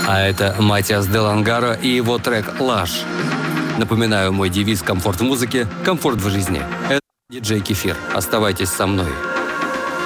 А это Матиас де Лангаро и его трек «Лаш». Напоминаю, мой девиз «Комфорт в музыке, комфорт в жизни». Это диджей Кефир. Оставайтесь со мной.